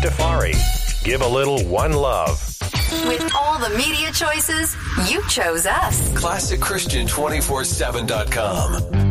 Rastafari. Give a little one love. With all the media choices, you chose us. ClassicChristian247.com.